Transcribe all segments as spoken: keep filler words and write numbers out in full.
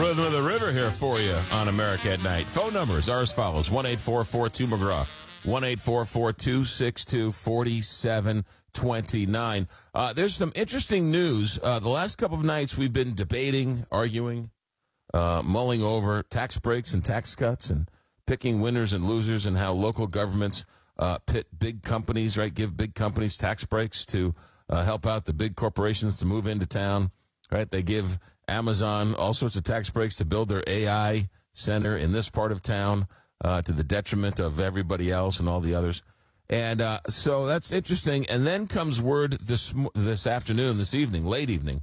Rhythm of the River here for you on America at Night. Phone numbers are as follows. one eight four four two McGraw. one eight four four two six two four seven two nine. Uh, there's some interesting news. Uh, the last couple of nights we've been debating, arguing, uh, mulling over tax breaks and tax cuts and picking winners and losers and how local governments uh, pit big companies, right, give big companies tax breaks to uh, help out the big corporations to move into town, right? They give Amazon all sorts of tax breaks to build their A I center in this part of town uh, to the detriment of everybody else and all the others. And uh, so that's interesting. And then comes word this this afternoon, this evening, late evening,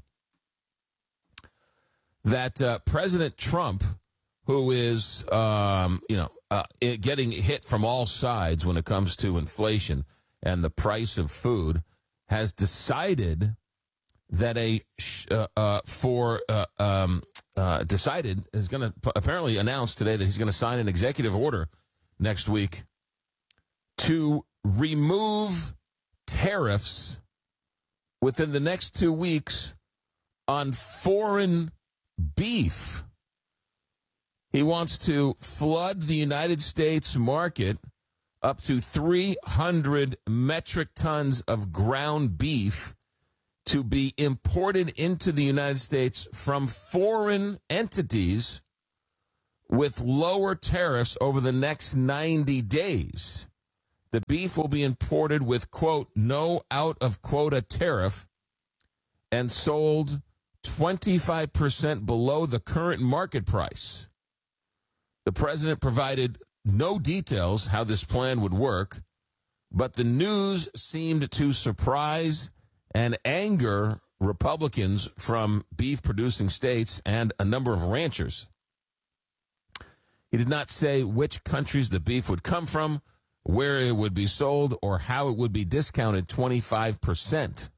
that uh, President Trump, who is, um, you know, uh, getting hit from all sides when it comes to inflation and the price of food, has decided that a uh, uh, for uh, um, uh, decided is going to apparently announce today that he's going to sign an executive order next week to remove tariffs within the next two weeks on foreign beef. He wants to flood the United States market up to three hundred metric tons of ground beef to be imported into the United States from foreign entities with lower tariffs over the next ninety days. The beef will be imported with, quote, no out-of-quota tariff and sold twenty-five percent below the current market price. The president provided no details how this plan would work, but the news seemed to surprise and anger Republicans from beef-producing states and a number of ranchers. He did not say which countries the beef would come from, where it would be sold, or how it would be discounted twenty-five percent.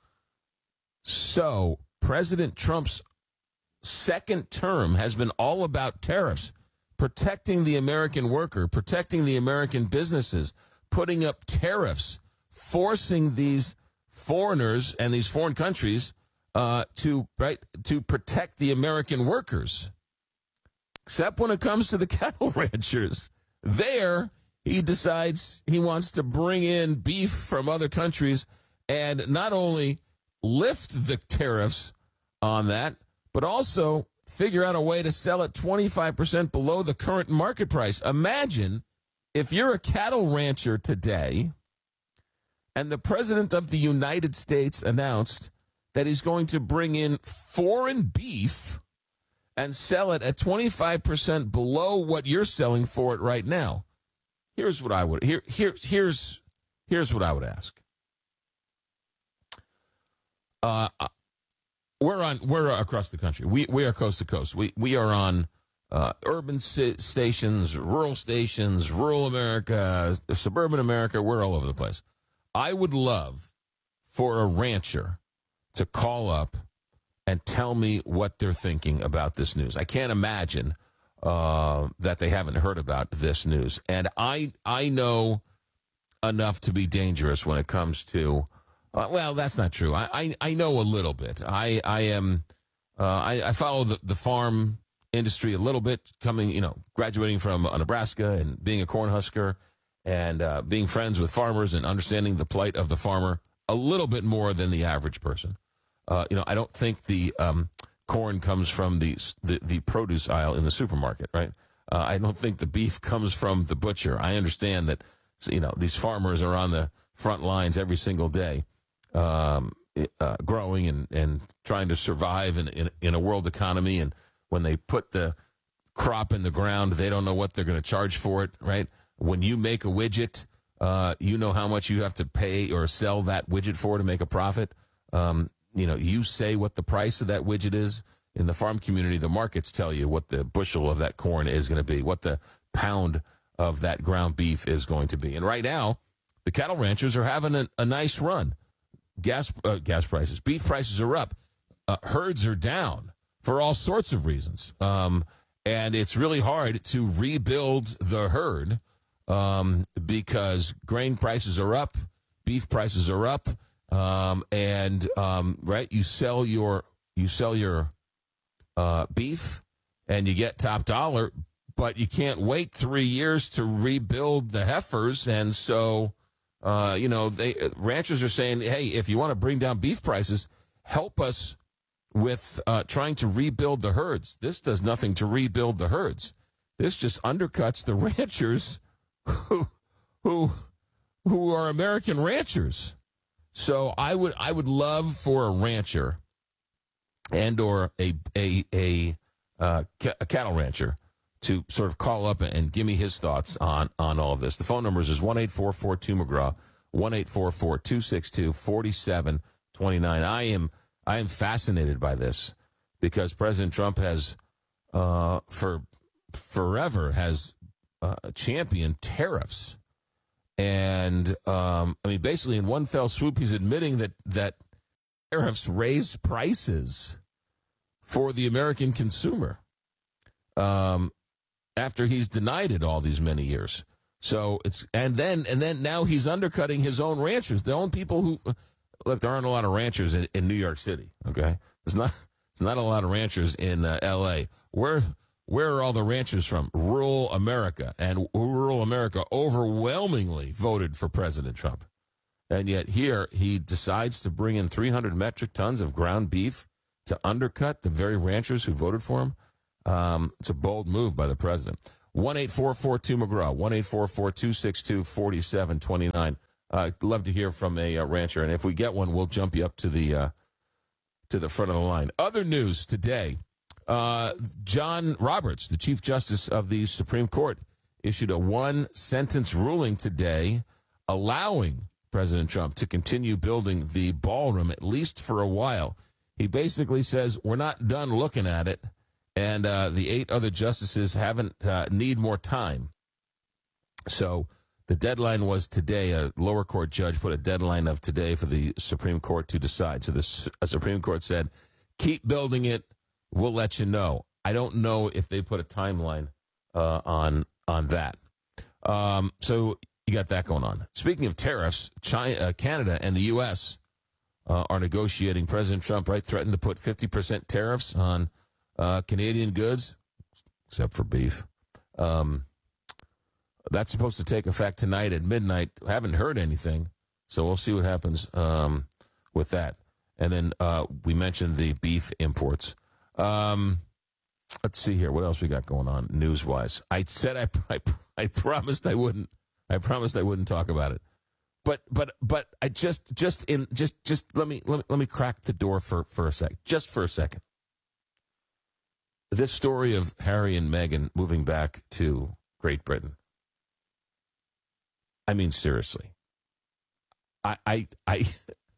So, President Trump's second term has been all about tariffs, protecting the American worker, protecting the American businesses, putting up tariffs, forcing these foreigners and these foreign countries uh, to right to protect the American workers. Except when it comes to the cattle ranchers. There, he decides he wants to bring in beef from other countries and not only lift the tariffs on that, but also figure out a way to sell it twenty-five percent below the current market price. Imagine if you're a cattle rancher today and the president of the United States announced that he's going to bring in foreign beef and sell it at twenty-five percent below what you're selling for it right now. Here's what I would here here here's here's what I would ask. Uh, we're on we're across the country. We we are coast to coast. We we are on uh, urban st- stations, rural stations, rural America, suburban America. We're all over the place. I would love for a rancher to call up and tell me what they're thinking about this news. I can't imagine uh, that they haven't heard about this news. And I I know enough to be dangerous when it comes to, uh, well, that's not true. I, I, I know a little bit. I, I am, uh, I, I follow the, the farm industry a little bit, coming, you know, graduating from uh, Nebraska and being a Cornhusker and uh, being friends with farmers and understanding the plight of the farmer a little bit more than the average person. Uh, you know, I don't think the um, corn comes from the, the the produce aisle in the supermarket, right? Uh, I don't think the beef comes from the butcher. I understand that, you know, these farmers are on the front lines every single day, um, uh, growing and, and trying to survive in, in in a world economy. And when they put the crop in the ground, they don't know what they're going to charge for it, right? When you make a widget, uh, you know how much you have to pay or sell that widget for to make a profit. Um, you know, you say what the price of that widget is. In the farm community, the markets tell you what the bushel of that corn is going to be, what the pound of that ground beef is going to be. And right now, the cattle ranchers are having a, a nice run. Gas uh, gas prices, beef prices are up. Uh, herds are down for all sorts of reasons. Um, and it's really hard to rebuild the herd um, because grain prices are up, beef prices are up, um, and um, right, you sell your you sell your uh, beef, and you get top dollar, but you can't wait three years to rebuild the heifers. And so, uh, you know, they ranchers are saying, hey, if you want to bring down beef prices, help us with uh, trying to rebuild the herds. This does nothing to rebuild the herds. This just undercuts the ranchers who who who are American ranchers. So I would I would love for a rancher and or a a a, uh, a cattle rancher to sort of call up and give me his thoughts on, on all of this. The phone numbers is one eight four four two McGraw, one eight four four two six two four seven two nine. I am I am fascinated by this because President Trump has uh, for forever has uh, championed tariffs. And, um, I mean, basically in one fell swoop, he's admitting that, that tariffs raise prices for the American consumer um, after he's denied it all these many years. So it's, and then, and then now he's undercutting his own ranchers, the own people who, look, there aren't a lot of ranchers in, in New York City, okay? There's not, there's not a lot of ranchers in uh, L A. Where, where are all the ranchers from? Rural America. And rural America overwhelmingly voted for President Trump. And yet here he decides to bring in three hundred metric tons of ground beef to undercut the very ranchers who voted for him. Um, it's a bold move by the president. one eight four four two McGraw, one eight four four two six two four seven two nine. Uh, I'd love to hear from a uh, rancher. And if we get one, we'll jump you up to the, uh, to the front of the line. Other news today. Uh, John Roberts, the Chief Justice of the Supreme Court, issued a one-sentence ruling today allowing President Trump to continue building the ballroom, at least for a while. He basically says, we're not done looking at it, and uh, the eight other justices haven't uh, need more time. So the deadline was today. A lower court judge put a deadline of today for the Supreme Court to decide. So the uh, Supreme Court said, keep building it. We'll let you know. I don't know if they put a timeline uh, on on that. Um, so you got that going on. Speaking of tariffs, China, uh, Canada and the U S uh, are negotiating. President Trump, right, threatened to put fifty percent tariffs on uh, Canadian goods, except for beef. Um, that's supposed to take effect tonight at midnight. I haven't heard anything, so we'll see what happens um, with that. And then uh, we mentioned the beef imports. Um, let's see here. What else we got going on news-wise? I said I, I, I promised I wouldn't. I promised I wouldn't talk about it. But but but I just just in just just let me let me let me crack the door for for a sec. Just for a second. This story of Harry and Meghan moving back to Great Britain. I mean, seriously. I I I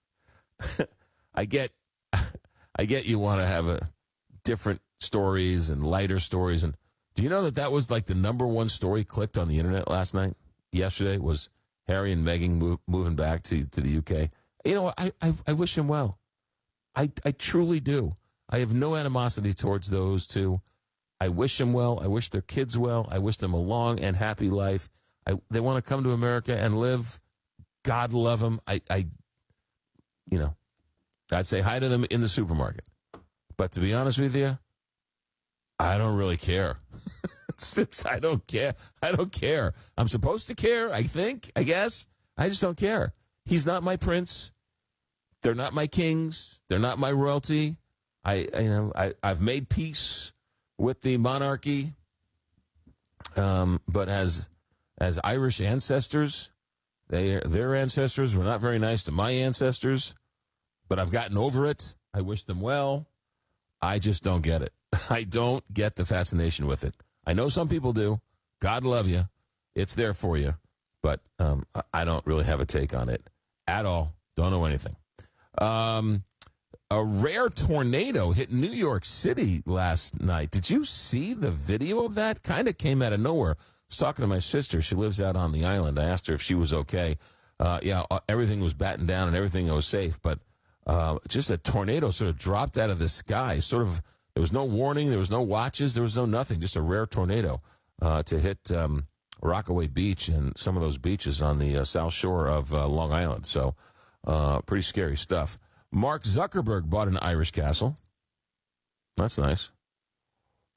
I get I get you want to have a different stories and lighter stories. And do you know that that was like the number one story clicked on the internet last night? Yesterday was Harry and Meghan move, moving back to, to the U K. You know, I, I, I wish him well. I, I truly do. I have no animosity towards those two. I wish them well. I wish their kids well. I wish them a long and happy life. I, they want to come to America and live. God love them. I, I, you know, I'd say hi to them in the supermarket. But to be honest with you, I don't really care. it's, it's, I don't care. I don't care. I'm supposed to care, I think, I guess. I just don't care. He's not my prince. They're not my kings. They're not my royalty. I, I you know, I, I've made peace with the monarchy. Um, but as as Irish ancestors, they their ancestors were not very nice to my ancestors. But I've gotten over it. I wish them well. I just don't get it. I don't get the fascination with it. I know some people do. God love you. It's there for you. But um, I don't really have a take on it at all. Don't know anything. Um, a rare tornado hit New York City last night. Did you see the video of that? Kind of came out of nowhere. I was talking to my sister. She lives out on the island. I asked her if she was okay. Uh, yeah, everything was battened down and everything was safe. But uh, just a tornado sort of dropped out of the sky. Sort of, there was no warning. There was no watches. There was no nothing. Just a rare tornado uh, to hit um, Rockaway Beach and some of those beaches on the uh, south shore of uh, Long Island. So uh, pretty scary stuff. Mark Zuckerberg bought an Irish castle. That's nice.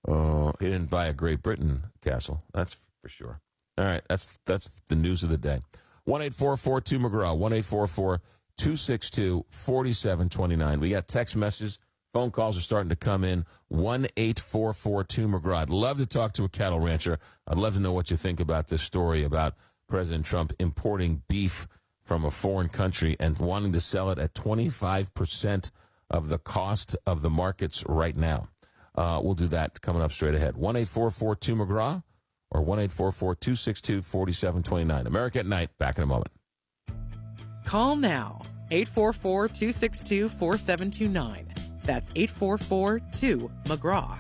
Uh, he didn't buy a Great Britain castle. That's for sure. All right, that's that's the news of the day. one eight four four two McGraw, one eight four four two six two four seven two nine. We got text messages. Phone calls are starting to come in. one eight four four two McGraw. I'd love to talk to a cattle rancher. I'd love to know what you think about this story about President Trump importing beef from a foreign country and wanting to sell it at twenty-five percent of the cost of the markets right now. Uh, we'll do that coming up straight ahead. one eight four four two McGraw or one eight four four two six two four seven two nine. America at Night. Back in a moment. Call now. eight four four two six two four seven two nine. That's eight four four two McGraw.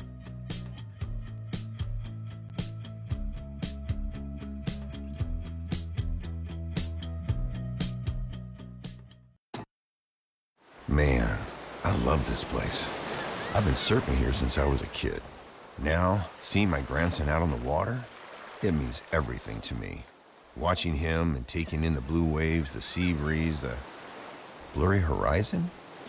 Man, I love this place. I've been surfing here since I was a kid. Now, seeing my grandson out on the water, it means everything to me. Watching him and taking in the blue waves, the sea breeze, the blurry horizon.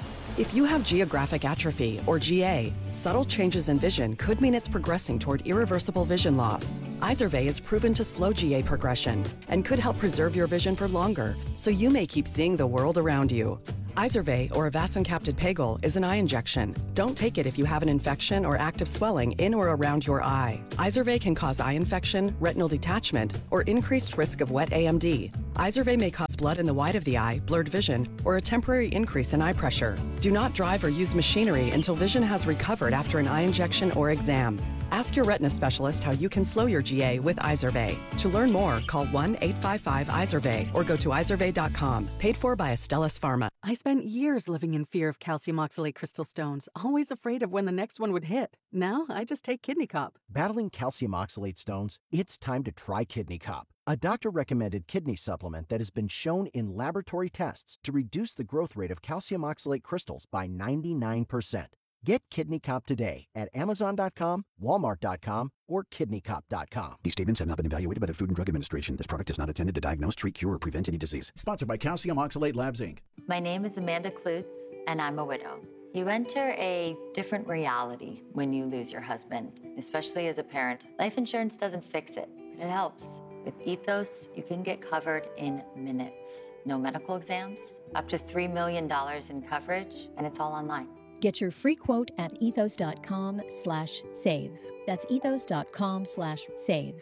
If you have geographic atrophy, or G A, subtle changes in vision could mean it's progressing toward irreversible vision loss. Izervay is proven to slow G A progression and could help preserve your vision for longer, so you may keep seeing the world around you. Izervay, or avacincaptad pegol, is an eye injection. Don't take it if you have an infection or active swelling in or around your eye. Izervay can cause eye infection, retinal detachment, or increased risk of wet A M D. Izervay may cause blood in the white of the eye, blurred vision, or a temporary increase in eye pressure. Do not drive or use machinery until vision has recovered after an eye injection or exam. Ask your retina specialist how you can slow your G A with Izervay. To learn more, call one eight five five Izervay or go to izervay dot com. Paid for by Astellas Pharma. I spent years living in fear of calcium oxalate crystal stones, always afraid of when the next one would hit. Now, I just take Kidney Cop. Battling calcium oxalate stones? It's time to try Kidney Cop, a doctor-recommended kidney supplement that has been shown in laboratory tests to reduce the growth rate of calcium oxalate crystals by ninety-nine percent. Get Kidney Cop today at amazon dot com, walmart dot com, or kidney cop dot com. These statements have not been evaluated by the Food and Drug Administration. This product is not intended to diagnose, treat, cure, or prevent any disease. Sponsored by Calcium Oxalate Labs, Incorporated. My name is Amanda Klutz, and I'm a widow. You enter a different reality when you lose your husband, especially as a parent. Life insurance doesn't fix it, but it helps. With Ethos, you can get covered in minutes. No medical exams, up to three million dollars in coverage, and it's all online. Get your free quote at ethos dot com slash save. That's ethos dot com slash save.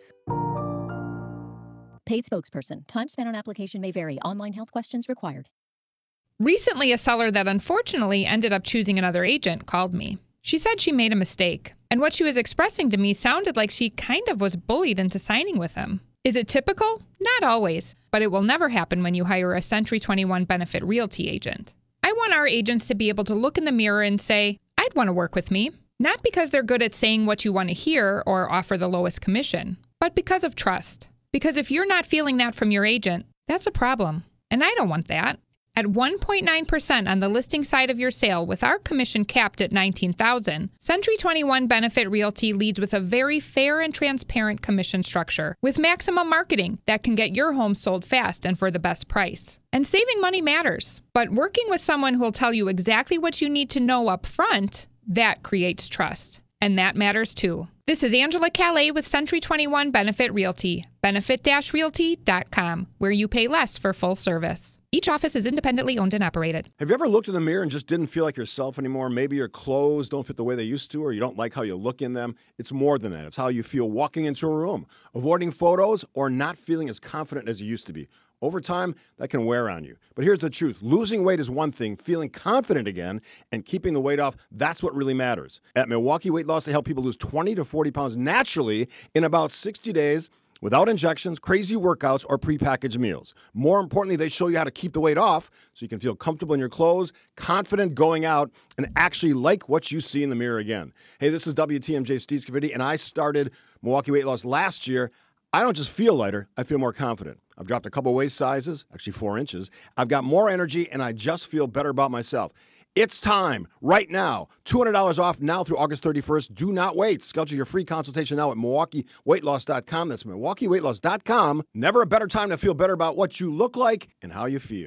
Paid spokesperson. Time spent on application may vary. Online health questions required. Recently, a seller that unfortunately ended up choosing another agent called me. She said she made a mistake, and what she was expressing to me sounded like she kind of was bullied into signing with him. Is it typical? Not always, but it will never happen when you hire a Century twenty-one Benefit Realty agent. I want our agents to be able to look in the mirror and say, I'd want to work with me. Not because they're good at saying what you want to hear or offer the lowest commission, but because of trust. Because if you're not feeling that from your agent, that's a problem. And I don't want that. At one point nine percent on the listing side of your sale with our commission capped at nineteen thousand dollars, Century twenty-one Benefit Realty leads with a very fair and transparent commission structure with maximum marketing that can get your home sold fast and for the best price. And saving money matters, but working with someone who'll tell you exactly what you need to know up front, that creates trust. And that matters too. This is Angela Calais with Century twenty-one Benefit Realty, benefit dash realty dot com, where you pay less for full service. Each office is independently owned and operated. Have you ever looked in the mirror and just didn't feel like yourself anymore? Maybe your clothes don't fit the way they used to, or you don't like how you look in them. It's more than that. It's how you feel walking into a room, avoiding photos, or not feeling as confident as you used to be. Over time, that can wear on you. But here's the truth. Losing weight is one thing. Feeling confident again and keeping the weight off, that's what really matters. At Milwaukee Weight Loss, they help people lose twenty to forty pounds naturally in about sixty days without injections, crazy workouts, or prepackaged meals. More importantly, they show you how to keep the weight off so you can feel comfortable in your clothes, confident going out, and actually like what you see in the mirror again. Hey, this is W T M J Steve Scavidi, and I started Milwaukee Weight Loss last year. I don't just feel lighter, I feel more confident. I've dropped a couple waist sizes, actually four inches. I've got more energy, and I just feel better about myself. It's time, right now. two hundred dollars off now through August thirty-first. Do not wait. Schedule your free consultation now at milwaukee weight loss dot com. That's milwaukee weight loss dot com. Never a better time to feel better about what you look like and how you feel.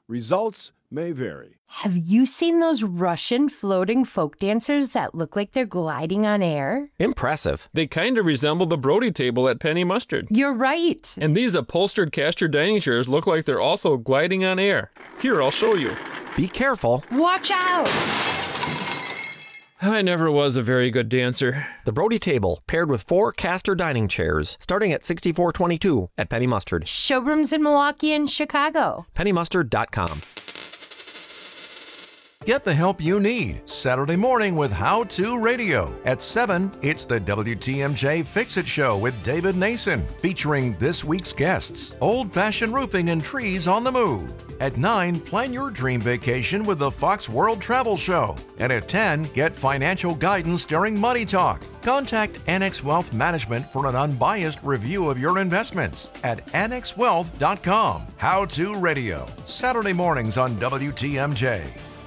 Results may vary. Have you seen those Russian floating folk dancers that look like they're gliding on air? Impressive. They kind of resemble the Brody table at Penny Mustard. You're right. And these upholstered caster dining chairs look like they're also gliding on air. Here, I'll show you. Be careful. Watch out! I never was a very good dancer. The Brody table, paired with four caster dining chairs, starting at sixty-four twenty-two at Penny Mustard. Showrooms in Milwaukee and Chicago. penny mustard dot com. Get the help you need Saturday morning with How To Radio. At seven, it's the W T M J Fix-It Show with David Nason, featuring this week's guests, Old Fashioned Roofing and Trees on the Move. At nine, plan your dream vacation with the Fox World Travel Show. And at ten, get financial guidance during Money Talk. Contact Annex Wealth Management for an unbiased review of your investments at annex wealth dot com. How To Radio, Saturday mornings on W T M J.